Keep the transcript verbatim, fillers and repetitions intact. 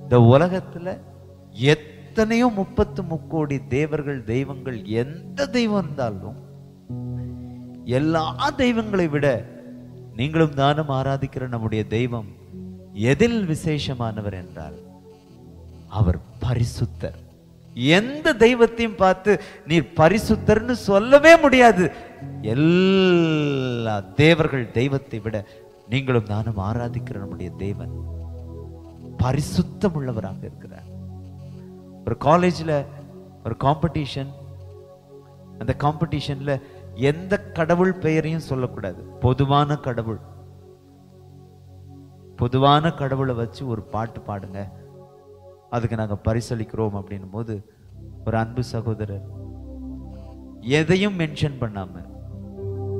இந்த உலகத்துல எத்தனையோ முப்பத்து முக்கோடி தேவர்கள் தெய்வங்கள் எந்த தெய்வம் இருந்தாலும் எல்லா தெய்வங்களை விட நீங்களும் தானும் ஆராதிக்கிற நம்முடைய தெய்வம் எதில் விசேஷமானவர் என்றால் அவர் பரிசுத்தர். எந்த தெய்வத்தையும் பார்த்து நீர் பரிசுத்தர்னு சொல்லவே முடியாது. எல்லா தேவர்கள் தெய்வத்தை விட நீங்களும் நானும் ஆராதிக்கிற நம்முடைய தேவன் பரிசுத்தம் உள்ளவராக இருக்கிறார். ஒரு காலேஜ்ல ஒரு காம்படிஷன், அந்த காம்படிஷன்ல எந்த கடவுள் பெயரையும் சொல்லக்கூடாது. பொதுவான கடவுள் பொதுவான கடவுளை வச்சு ஒரு பாட்டு பாடுங்க, அதுக்கு நாங்க பரிசளிக்கிறோம் அப்படின்னும் போது ஒரு அன்பு சகோதரர் எதையும் மென்ஷன் பண்ணாம